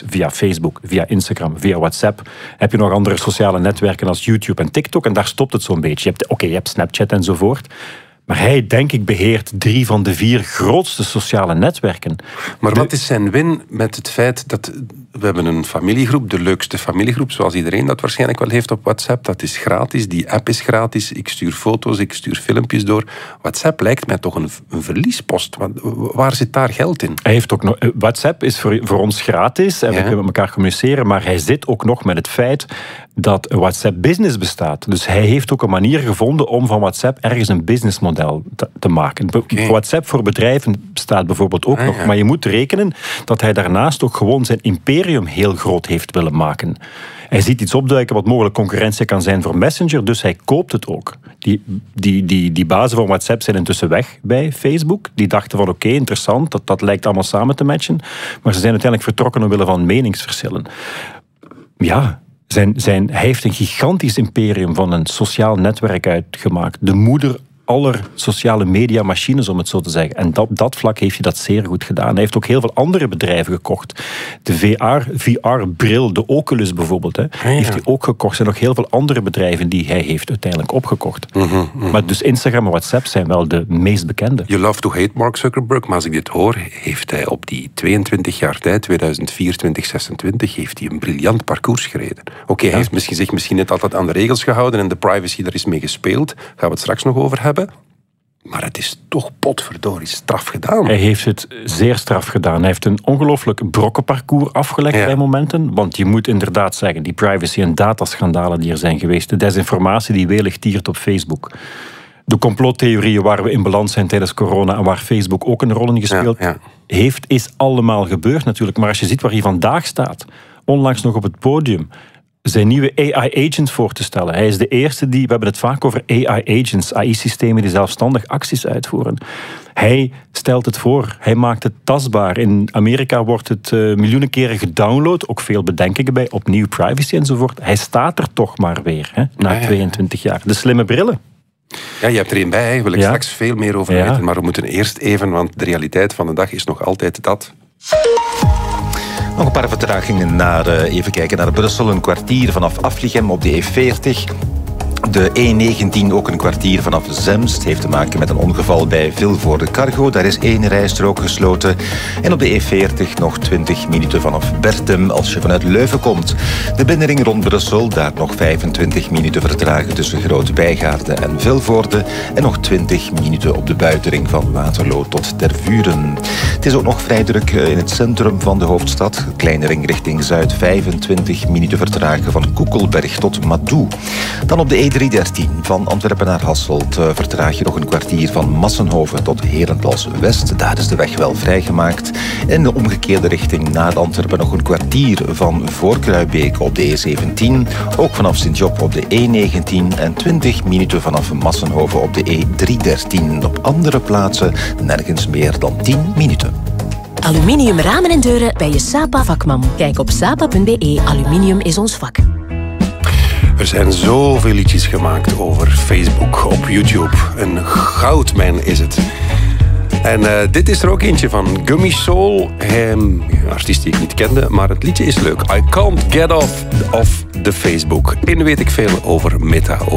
via Facebook, via Instagram, via WhatsApp. Heb je nog andere sociale netwerken als YouTube en TikTok en daar stopt het zo'n beetje. Je hebt Snapchat enzovoort. Maar hij, denk ik, beheert 3 van de 4 grootste sociale netwerken. Maar wat is zijn win met het feit dat... We hebben een familiegroep, de leukste familiegroep, zoals iedereen dat waarschijnlijk wel heeft op WhatsApp. Dat is gratis, die app is gratis. Ik stuur foto's, ik stuur filmpjes door. WhatsApp lijkt mij toch een verliespost. Waar zit daar geld in? Hij heeft ook nog, WhatsApp is voor ons gratis en we kunnen met elkaar communiceren, maar hij zit ook nog met het feit dat WhatsApp Business bestaat. Dus hij heeft ook een manier gevonden om van WhatsApp ergens een businessmodel te maken. WhatsApp voor bedrijven bestaat bijvoorbeeld ook nog, maar je moet rekenen dat hij daarnaast ook gewoon zijn imperium heel groot heeft willen maken. Hij ziet iets opduiken wat mogelijk concurrentie kan zijn voor Messenger, dus hij koopt het ook. Die bazen van WhatsApp zijn intussen weg bij Facebook. Die dachten van oké, interessant, dat lijkt allemaal samen te matchen. Maar ze zijn uiteindelijk vertrokken omwille van meningsverschillen. Ja, hij heeft een gigantisch imperium van een sociaal netwerk uitgemaakt. De moeder aller sociale mediamachines, om het zo te zeggen. En op dat vlak heeft hij dat zeer goed gedaan. Hij heeft ook heel veel andere bedrijven gekocht. De VR-bril, de Oculus bijvoorbeeld, heeft hij ook gekocht. Er zijn nog heel veel andere bedrijven die hij heeft uiteindelijk opgekocht. Maar dus Instagram en WhatsApp zijn wel de meest bekende. You love to hate Mark Zuckerberg, maar als ik dit hoor, heeft hij op die 22 jaar tijd, 2004, 2026, heeft hij een briljant parcours gereden. Hij heeft zich misschien net altijd aan de regels gehouden en de privacy, daar is mee gespeeld. Gaan we het straks nog over hebben. Maar het is toch potverdorie straf gedaan. Hij heeft het zeer straf gedaan. Hij heeft een ongelooflijk brokkenparcours afgelegd bij momenten. Want je moet inderdaad zeggen, die privacy- en dataschandalen die er zijn geweest, de desinformatie die welig tiert op Facebook, de complottheorieën waar we in balans zijn tijdens corona en waar Facebook ook een rol in gespeeld heeft, is allemaal gebeurd natuurlijk. Maar als je ziet waar hij vandaag staat, onlangs nog op het podium, zijn nieuwe AI-agent voor te stellen. Hij is de eerste we hebben het vaak over AI-agents, AI-systemen die zelfstandig acties uitvoeren. Hij stelt het voor, hij maakt het tastbaar. In Amerika wordt het miljoenen keren gedownload, ook veel bedenkingen bij, opnieuw privacy enzovoort. Hij staat er toch maar weer, na 22 jaar. De slimme brillen. Ja, je hebt er een bij, wil ik straks veel meer over weten, maar we moeten eerst even, want de realiteit van de dag is nog altijd dat. Nog een paar vertragingen even kijken naar Brussel. Een kwartier vanaf Aflichem op de E40. De E19 ook een kwartier vanaf Zemst. Heeft te maken met een ongeval bij Vilvoorde Cargo. Daar is 1 rijstrook gesloten. En op de E40 nog 20 minuten vanaf Bertem als je vanuit Leuven komt. De binnenring rond Brussel, daar nog 25 minuten vertragen tussen Groot-Bijgaarde en Vilvoorde. En nog 20 minuten op de buitenring van Waterloo tot Tervuren. Het is ook nog vrij druk in het centrum van de hoofdstad. Kleine ring richting Zuid, 25 minuten vertragen van Koekelberg tot Madoux. Dan op de E313 van Antwerpen naar Hasselt vertraag je nog een kwartier van Massenhoven tot Herentals-West. Daar is de weg wel vrijgemaakt. In de omgekeerde richting naar Antwerpen nog een kwartier van Voorkruibeek op de E17. Ook vanaf Sint-Job op de E19 en 20 minuten vanaf Massenhoven op de E313. Op andere plaatsen nergens meer dan 10 minuten. Aluminium ramen en deuren bij je Sapa vakman. Kijk op sapa.be. Aluminium is ons vak. Er zijn zoveel liedjes gemaakt over Facebook op YouTube. Een goudmijn is het. En dit is er ook eentje van Gummy Soul. Een artiest die ik niet kende, maar het liedje is leuk. I can't get off the Facebook. In weet ik veel over Meta.